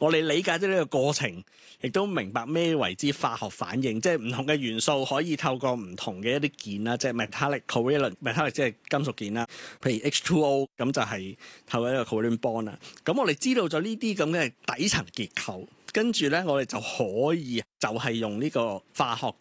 我哋理解咗呢個過程，亦都明白咩為之化學反應，即係唔同嘅元素可以透過唔同嘅一啲鍵啦，即係 metallic covalent，metallic 即係金屬鍵啦，譬如 H2O 咁就係透過一個 covalent bond 啦。咁我哋知道咗呢啲咁嘅底層結構。跟住咧，我哋就可以就係用呢個化學